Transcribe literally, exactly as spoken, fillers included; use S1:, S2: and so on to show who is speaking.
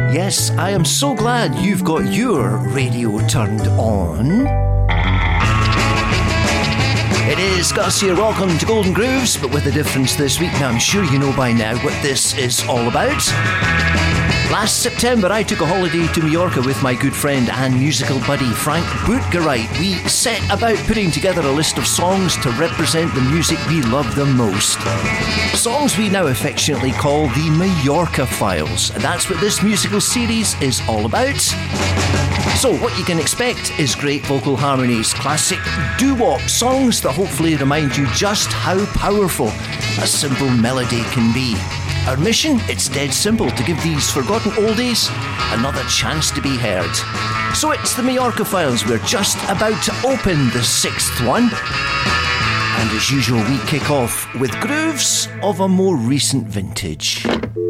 S1: Yes, I am so glad you've got your radio turned on. It is Gus here, welcome to Golden Grooves, but with a difference this week. Now, I'm sure you know by now what this is all about. Last September, I took a holiday to Mallorca with my good friend and musical buddy Frank Bootgerite. We set about putting together a list of songs to represent the music we love the most. Songs we now affectionately call the Mallorca Files. And that's what this musical series is all about. So what you can expect is great vocal harmonies, classic doo-wop songs that hopefully remind you just how powerful a simple melody can be. Our mission? It's dead simple, to give these forgotten oldies another chance to be heard. So it's the Mallorca Files. We're just about to open the sixth one. And as usual, we kick off with grooves of a more recent vintage.